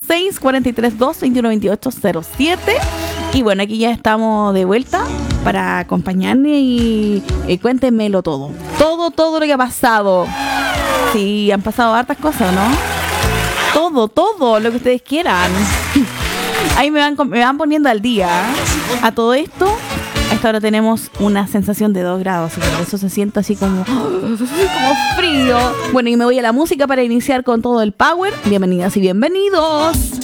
643-221-2807. Y bueno, aquí ya estamos de vuelta para acompañarme y cuéntenmelo todo. Todo lo que ha pasado. Sí, han pasado hartas cosas, ¿no? Todo lo que ustedes quieran. Ahí me van poniendo al día. A todo esto, a esta hora tenemos una sensación de 2 grados. Y por eso se siente así como frío. Bueno, y me voy a la música para iniciar con todo el power. Bienvenidas y bienvenidos.